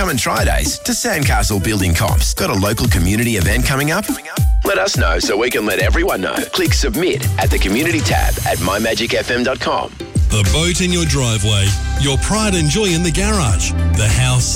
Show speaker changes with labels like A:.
A: upcoming try days to Sandcastle Building Comps. Got a local community event coming up? Let us know so we can let everyone know. Click submit at the community tab at mymagicfm.com.
B: The boat in your driveway, your pride and joy in the garage, the house